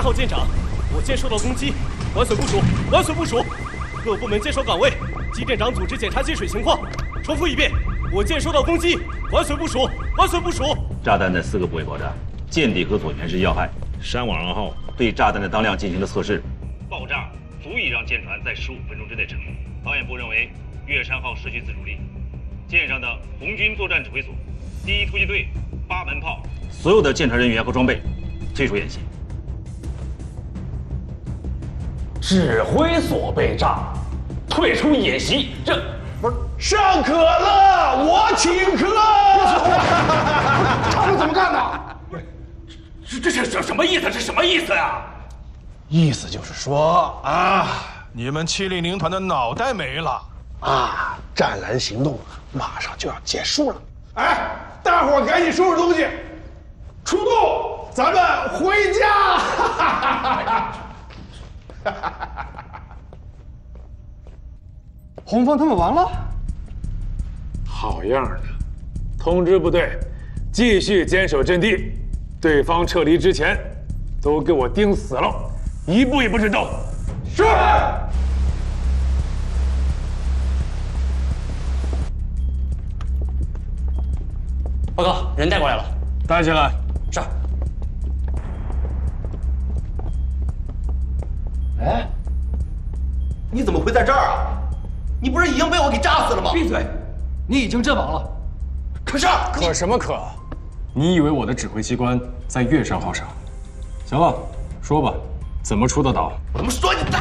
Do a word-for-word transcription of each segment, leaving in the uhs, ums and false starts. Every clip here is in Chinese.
号舰长，我舰受到攻击，管损部署，管损部署，各部门坚守岗位。机舰长组织检查进水情况。重复一遍，我舰受到攻击，管损部署，管损部署。 炸弹在四个部位爆炸，舰底和左舷是要害。 山网二号对炸弹的当量进行了测试， 爆炸足以让舰船在十五分钟之内沉没。导演部认为月山号失去自主力，舰上的红军作战指挥所、第一突击队、八门炮， 所有的舰船人员和装备退出演习。 指挥所被炸，退出演习，这不是上可乐，我请客。他们怎么干的？ 这这是什什么意思？这什么意思啊？ 意思就是说啊， 你们七零零团的脑袋没了啊！湛蓝行动马上就要结束了。哎，大伙儿赶紧收拾东西，出动，咱们回家。 红方他们完了， 好样的！通知部队继续坚守阵地，对方撤离之前，都给我盯死了，一步也不许动。 是。 报告，人带过来了， 带进来。 是。 哎，你怎么会在这儿啊？你不是已经被我给炸死了吗？ 闭嘴！你已经阵亡了。 可是， 可什么可？你以为我的指挥机关在月山号上？行了，说吧，怎么出的岛？ 我他妈说你的！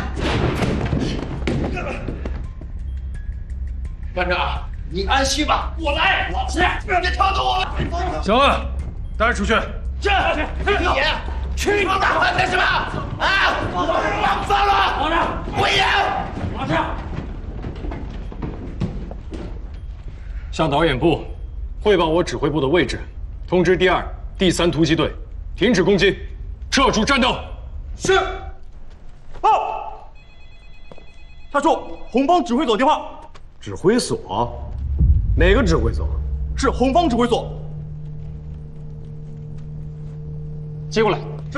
班长，你安息吧，我来，我是，别挑动我们。 行了，带出去。 是，李爷，去你大饭干什么？啊！放放了！ 往上！ 回营！ 往上！ 向导演部汇报我指挥部的位置，通知第二、第三突击队停止攻击，撤出战斗。 是。报。他说红方指挥所电话。 指挥所？哪个指挥所？ 是红方指挥所。 接过来。 是。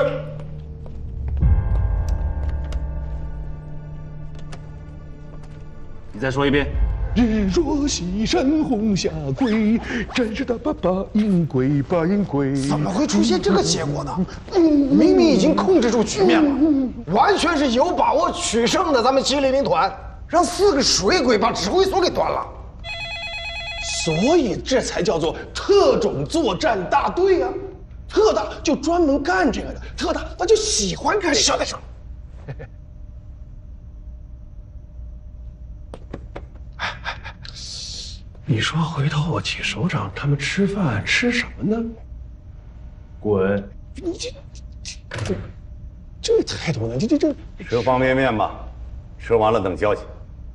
你再说一遍。 日若西山红霞归，战士的爸爸迎归把迎归。 怎么会出现这个结果呢？明明已经控制住局面了，完全是有把握取胜的。咱们七零零团让四个水鬼把指挥所给端了， 所以这才叫做特种作战大队啊！特大就专门干这个的，特大他就喜欢干这个。少你说回头我请首长他们吃饭吃什么呢？ 滚！ 你这这这态度呢？这这这吃方便面吧，吃完了等消息。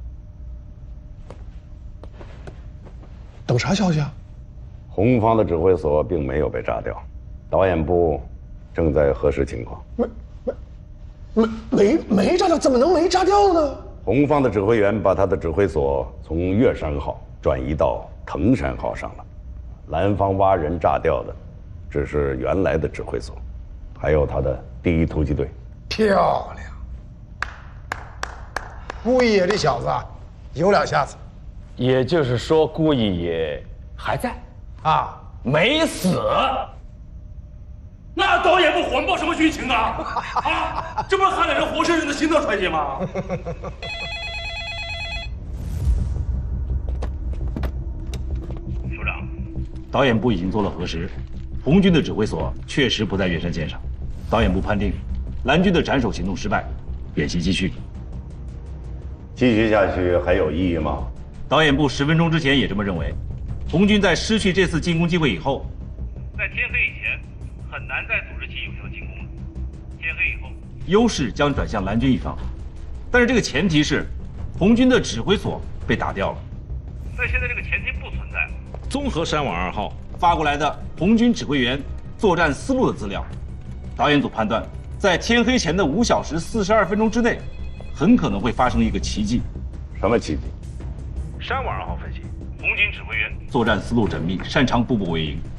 等啥消息啊？ 红方的指挥所并没有被炸掉，导演部正在核实情况。 没没没没没炸掉，怎么能没炸掉呢？ 红方的指挥员把他的指挥所从月山号转移到藤山号上了，蓝方挖人炸掉的只是原来的指挥所，还有他的第一突击队。 漂亮！顾一野这小子有两下子。 也就是说，顾一野还在啊， 没死。 那导演部谎报什么军情啊？啊，这不是还得人活生生的心脏衰竭吗？ 首长，导演部已经做了核实，红军的指挥所确实不在月山舰上。导演部判定，蓝军的斩首行动失败，演习继续。 继续下去还有意义吗？ 导演部十分钟之前也这么认为。红军在失去这次进攻机会以后， 在天黑以前很难再组织起有效进攻了。天黑以后， 优势将转向蓝军一方，但是这个前提是，红军的指挥所被打掉了。 在现在这个前提不存在。 综合山网二号发过来的红军指挥员作战思路的资料，导演组判断，在天黑前的五小时四十二分钟之内，很可能会发生一个奇迹。 什么奇迹？ 山网二号分析，红军指挥员作战思路缜密，擅长步步为营，